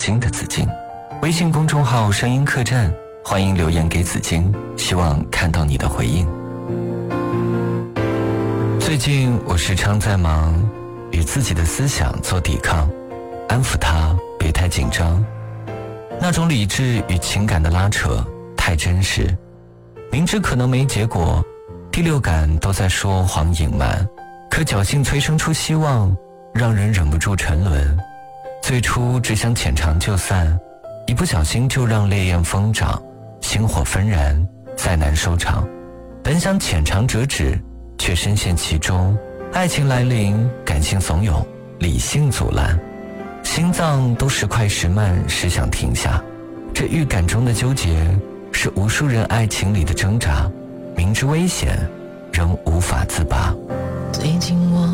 晶的紫晶。微信公众号声音客栈，欢迎留言给紫晶，希望看到你的回应。最近我时常在忙与自己的思想做抵抗，安抚它别太紧张，那种理智与情感的拉扯太真实，明知可能没结果，第六感都在说谎隐瞒，可侥幸催生出希望，让人忍不住沉沦。最初只想浅尝就散，一不小心就让烈焰疯长，星火纷燃，再难收场。本想浅尝辄止，却深陷其中，爱情来临，感性怂恿，理性阻拦，心脏都时快时慢，时想停下。这预感中的纠结，是无数人爱情里的挣扎，明知危险，仍无法自拔。 最近我